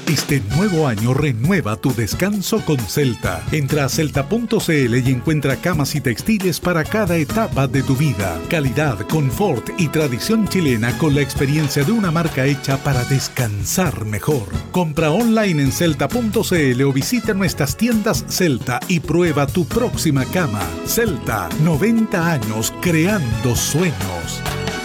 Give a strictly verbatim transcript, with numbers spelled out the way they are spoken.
Este nuevo año renueva tu descanso con Celta. Entra a celta punto c l y encuentra camas y textiles para cada etapa de tu vida. Calidad, confort y tradición chilena con la experiencia de una marca hecha para descansar mejor. Compra online en celta punto c l o visita nuestras tiendas Celta y prueba tu próxima cama. Celta, noventa años creando sueños.